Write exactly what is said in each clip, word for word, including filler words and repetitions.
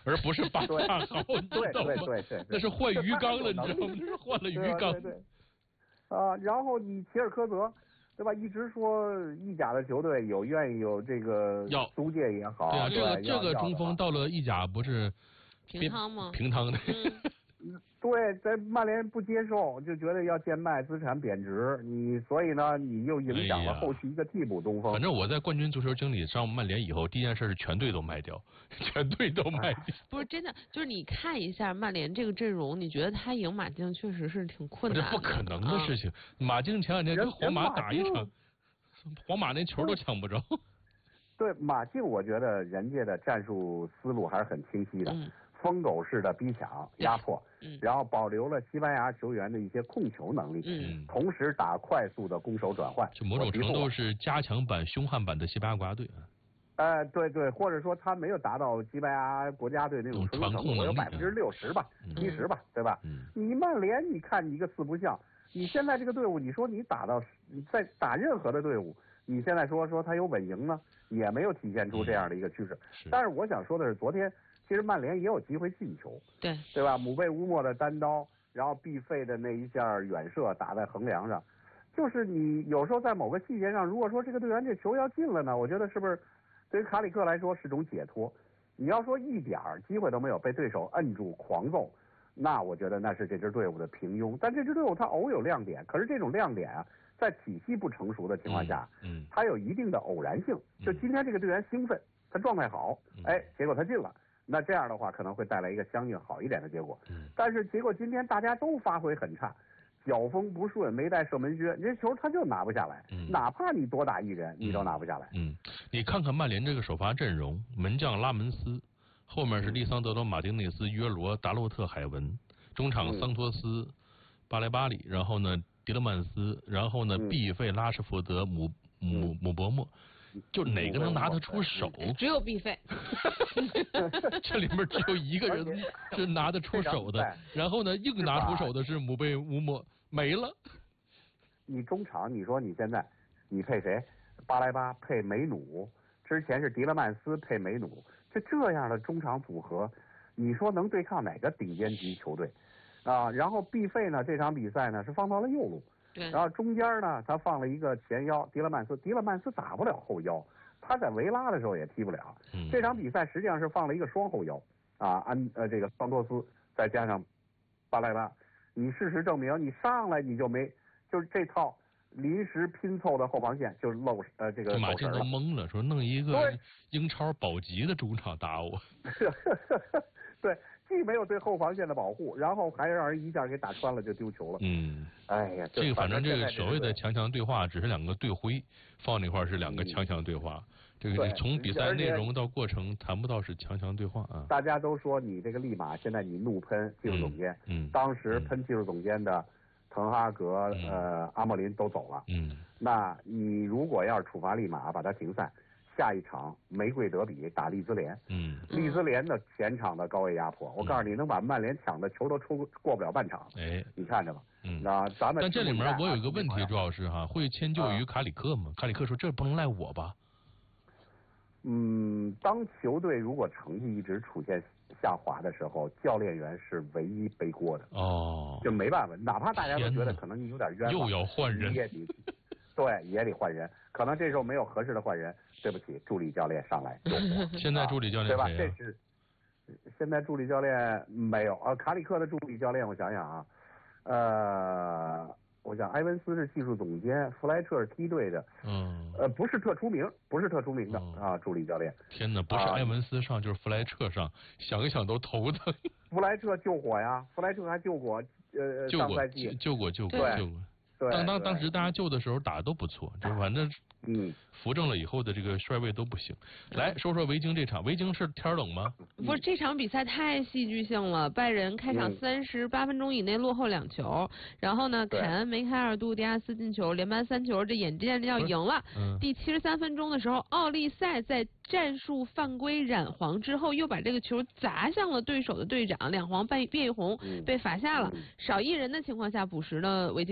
而不是八大号， 对对对对， 那是换鱼缸了，你知道吗？这是换了鱼缸。 对对对。啊，然后你齐尔科泽，对吧？一直说意甲的球队有愿意有这个租借也好， 对啊，这个这个中锋到了意甲不是平汤吗？ 平汤的。 嗯，对，在曼联不接受，就觉得要贱卖，资产贬值，你所以呢，你又影响了后续一个替补中锋。 反正我在冠军足球经理上曼联以后，第一件事是全队都卖掉，全队都卖掉。 不是真的，就是你看一下曼联这个阵容，你觉得他赢马竞确实是挺困难的， 这不可能的事情。嗯、马竞前两天跟皇马打一场，皇马那球都抢不着。 对马竞，我觉得人家的战术思路还是很清晰的。嗯，疯狗式的逼抢压迫，嗯，然后保留了西班牙球员的一些控球能力，嗯，同时打快速的攻守转换， 就某种程度是加强版、凶悍版的西班牙国家队啊。 呃，对对，或者说他没有达到西班牙国家队那种传控能力， 有百分之六十吧、七十吧，对吧？嗯，你曼联，你看你一个四不像，你现在这个队伍，你说你打到在打任何的队伍，你现在说说他有稳赢呢，也没有体现出这样的一个趋势。 嗯、 但是我想说的是，昨天。其实曼联也有机会进球， 对对吧？姆贝乌莫的单刀，然后毕费的那一下远射打在横梁上，就是你有时候在某个细节上，如果说这个队员这球要进了呢，我觉得是不是对于卡里克来说是种解脱？你要说一点机会都没有，被对手摁住狂揍，那我觉得那是这支队伍的平庸。但这支队伍它偶有亮点，可是这种亮点啊，在体系不成熟的情况下， 嗯， 它有一定的偶然性。就今天这个队员兴奋，他状态好，哎，结果他进了。那这样的话可能会带来一个相应好一点的结果，嗯，但是结果今天大家都发挥很差，脚风不顺，没带射门靴，这球他就拿不下来，嗯，哪怕你多打一人，你都拿不下来。 嗯，你看看曼联这个首发阵容，门将拉门斯，后面是利桑德罗、马丁内斯、约罗、达洛特、海文，中场桑托斯、巴莱巴里，然后呢迪勒曼斯，然后呢毕费、拉什福德、姆姆姆伯莫。就哪个能拿得出手？ 只有毕费。 这里面只有一个人是拿得出手的，然后呢，硬拿出手的是姆贝乌莫，没了。 你中场，你说你现在你配谁？巴莱巴配梅努，之前是迪勒曼斯配梅努，就这样的中场组合，你说能对抗哪个顶尖级球队啊？然后毕费呢，这场比赛呢是放到了右路。然后中间呢，他放了一个前腰迪勒曼斯，迪勒曼斯打不了后腰，他在维拉的时候也踢不了。嗯、这场比赛实际上是放了一个双后腰啊，安呃这个桑托斯再加上巴莱巴，你事实证明你上来你就没就是这套临时拼凑的后防线就漏呃这个马竞都懵了，说弄一个英超保级的中场打我。 对。既没有对后防线的保护，然后还让人一下给打穿了，就丢球了。 嗯， 哎呀， 这个反正这个所谓的强强对话，只是两个队徽放那块是两个强强对话。嗯、这个从比赛内容到过程谈不到是强强对话啊。 大家都说你这个利马，现在你怒喷技术总监，嗯，嗯当时喷技术总监的滕哈格、嗯、呃阿莫林都走了， 嗯， 那你如果要是处罚利马，把他停赛。下一场玫瑰德比打利兹联， 嗯， 利兹联的前场的高位压迫，我告诉你，能把曼联抢的球都出过不了半场。 哎， 你看着吧， 嗯， 那咱们但这里面我有一个问题，朱老师哈，会迁就于卡里克吗？卡里克说这不能赖我吧？ 嗯，当球队如果成绩一直处现下滑的时候，教练员是唯一背锅的。 哦， 就没办法，哪怕大家都觉得可能你有点冤枉， 又要换人。 对，也得换人，可能这时候没有合适的换人，对不起，助理教练上来。 现在助理教练、 啊、对吧？这是现在助理教练没有啊，卡里克的助理教练，我想想啊，呃，我想埃文斯是技术总监，弗莱彻是梯队的， 嗯， 呃，不是特出名，不是特出名的、嗯、啊，助理教练。 天哪，不是埃文斯上、啊、就是弗莱彻上，想一想都头疼。 弗莱彻救火呀，弗莱彻还救过，呃， 救过上赛季救过救过救过。当当当时大家救的时候打的都不错，就反正嗯扶正了以后的这个帅位都不行。来说说维京这场，维京是天冷吗？ 不是，这场比赛太戏剧性了。拜仁开场三十八分钟以内落后两球，嗯、然后呢，凯恩、梅开二度，迪亚斯进球，连扳三球，这眼见要赢了。 嗯、 第七十三分钟的时候，奥利塞在战术犯规染黄之后，又把这个球砸向了对手的队长，两黄变变一红，被罚下了。少一人的情况下补时呢，维京又绝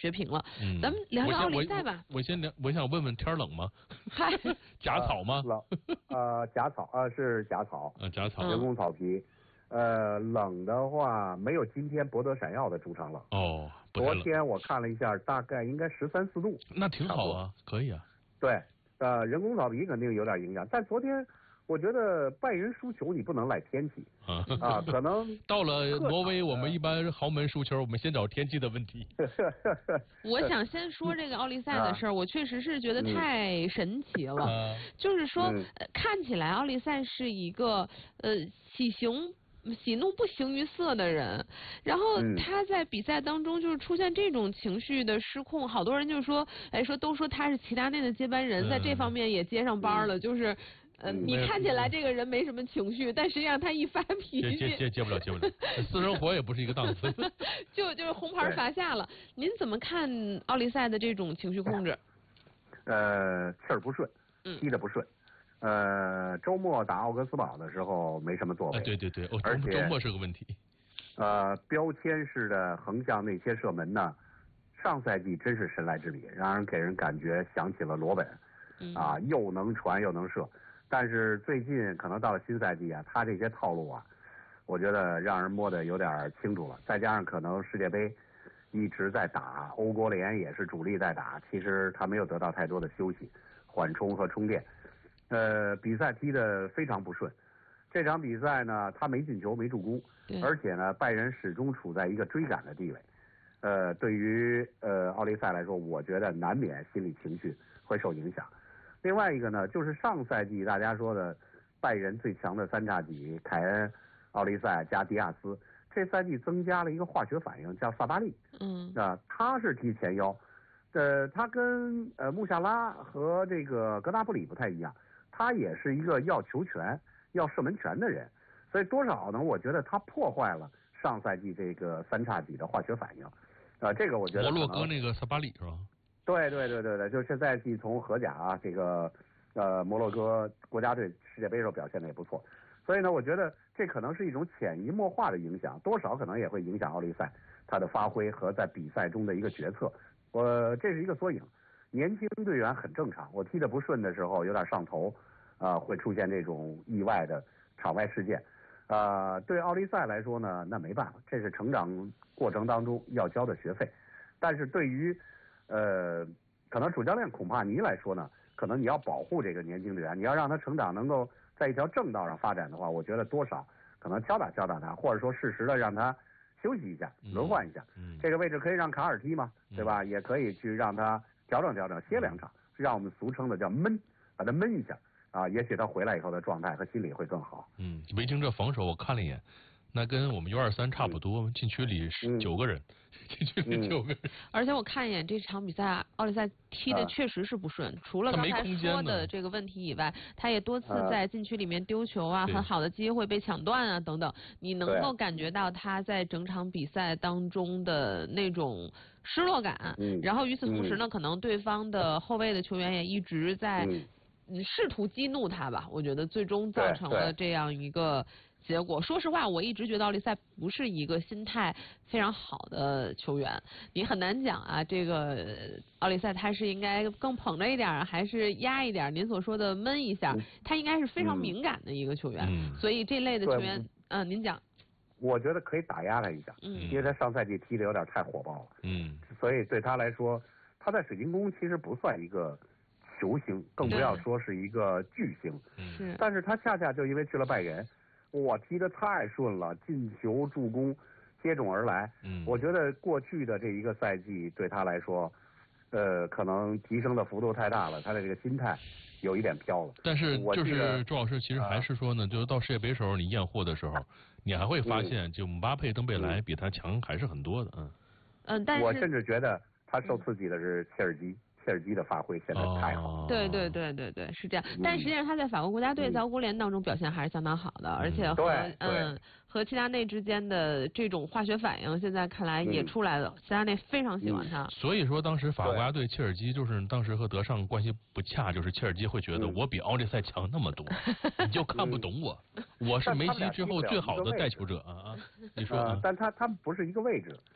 学平了。 嗯， 咱们聊聊奥利赛吧。 我先聊，我想问问天冷吗？ 嗨， 假草吗？ 冷，呃，假草，呃，是假草。 啊，假草。 人工草皮。呃，冷的话没有今天博得闪耀的主场冷。 哦， 昨天我看了一下，大概应该十三四度。 那挺好啊，可以啊。 对，呃，人工草皮肯定有点影响，但昨天我觉得拜仁输球你不能赖天气啊，啊可能到了挪威，我们一般豪门输球，我们先找天气的问题。 我想先说这个奥利赛的事儿，我确实是觉得太神奇了。 嗯、 就是说、嗯呃，看起来奥利赛是一个呃喜形。喜怒不形于色的人，然后他在比赛当中就是出现这种情绪的失控，好多人就说，哎，说都说他是齐达内的接班人，在这方面也接上班了，嗯、就是，呃，你看起来这个人没什么情绪，但实际上他一发脾气， 接接接不了，接不了，私生活也不是一个档次， 就就是红牌罚下了。您怎么看奥利赛的这种情绪控制？ 呃，气儿不顺，踢得不顺。呃，周末打奥格斯堡的时候没什么作为， 啊、对对对，哦， 而且周末是个问题。 呃，标签式的横向内切射门呢，上赛季真是神来之笔，让人给人感觉想起了罗本，啊，又能传又能射。但是最近可能到了新赛季啊，他这些套路啊，我觉得让人摸得有点清楚了。再加上可能世界杯一直在打，欧国联也是主力在打，其实他没有得到太多的休息、缓冲和充电。呃，比赛踢得非常不顺，这场比赛呢，他没进球，没助攻，而且呢，拜仁始终处在一个追赶的地位。呃，对于呃奥利赛来说，我觉得难免心理情绪会受影响。另外一个呢，就是上赛季大家说的拜仁最强的三叉戟凯恩、奥利赛加迪亚斯，这赛季增加了一个化学反应，叫萨巴利。嗯，啊，他是踢前腰，呃，他跟呃穆夏拉和这个格纳布里不太一样。他也是一个要球权、要射门权的人，所以多少呢？我觉得他破坏了上赛季这个三叉戟的化学反应，啊、呃，这个我觉得摩洛哥那个萨巴里是吧？ 对对对对对，就是这赛季从荷甲啊，这个呃摩洛哥国家队世界杯时候表现的也不错，所以呢，我觉得这可能是一种潜移默化的影响，多少可能也会影响奥利赛他的发挥和在比赛中的一个决策，我这是一个缩影。年轻队员很正常，我踢得不顺的时候有点上头，啊、呃，会出现这种意外的场外事件，啊、呃，对奥利赛来说呢，那没办法，这是成长过程当中要交的学费。但是对于呃，可能主教练孔帕尼来说呢，可能你要保护这个年轻队员，你要让他成长能够在一条正道上发展的话，我觉得多少可能敲打敲打他，或者说适时的让他休息一下，轮换一下。嗯，嗯这个位置可以让卡尔踢嘛，对吧？嗯、也可以去让他。调整调整，歇两场，让我们俗称的叫闷，把他闷一下啊，也许他回来以后的状态和心理会更好。 嗯，维京这防守我看了一眼，那跟我们 U 二三差不多，嗯、禁区里是九个人，嗯、禁区里九个人。 而且我看一眼这场比赛，奥利赛踢的确实是不顺，啊、除了刚才说的这个问题以外，他也多次在禁区里面丢球啊，很好的机会被抢断啊等等，你能够感觉到他在整场比赛当中的那种失落感。嗯、然后与此同时呢，嗯、可能对方的后卫的球员也一直在试图激怒他吧，我觉得最终造成了这样一个结果。说实话，我一直觉得奥利赛不是一个心态非常好的球员，你很难讲啊，这个奥利赛他是应该更捧着一点，还是压一点？您所说的闷一下，他应该是非常敏感的一个球员，嗯、所以这类的球员，嗯、呃，您讲。 我觉得可以打压他一下，嗯，因为他上赛季踢的有点太火爆了，嗯，所以对他来说，他在水晶宫其实不算一个球星，更不要说是一个巨星， 是， 但是他恰恰就因为去了拜仁，哇，踢得太顺了，进球助攻接踵而来，嗯，我觉得过去的这一个赛季对他来说，呃，可能提升的幅度太大了，他的这个心态有一点飘了。 但是就是周老师，其实还是说呢，就是到世界杯时候你验货的时候，你还会发现，就姆巴佩、登贝莱比他强还是很多的，嗯。 嗯，但是我甚至觉得他受刺激的是切尔基。切尔基的发挥现在太好了， 对对对对对，是这样。但实际上他在法国国家队在欧国联当中表现还是相当好的，而且和嗯和齐达内之间的这种化学反应，现在看来也出来了。齐达内非常喜欢他。 所以说当时法国国家队切尔基就是当时和德尚关系不恰，就是切尔基会觉得我比奥利赛强那么多，你就看不懂我，我是梅西之后最好的带球者啊啊！你说， 但他他们不是一个位置。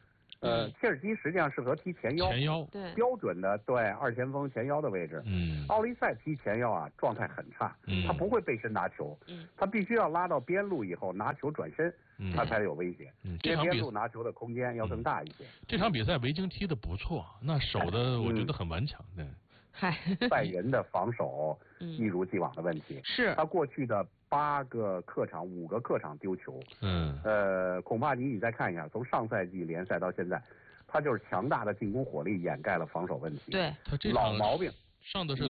呃，切尔西实际上适合踢前腰， 前腰对标准的对二前锋前腰的位置。 嗯， 奥利赛踢前腰啊，状态很差， 嗯， 他不会背身拿球， 嗯， 他必须要拉到边路以后拿球转身， 嗯， 他才有威胁。 嗯， 因为边路拿球的空间要更大一些。 嗯、这场比赛维京踢的不错，那守的我觉得很顽强的。 嗨、 嗯，拜仁的防守一如既往的问题， 是他过去的八个客场五个客场丢球， 嗯， 呃，恐怕你你再看一下，从上赛季联赛到现在，他就是强大的进攻火力掩盖了防守问题。 对， 他这老毛病。 上的是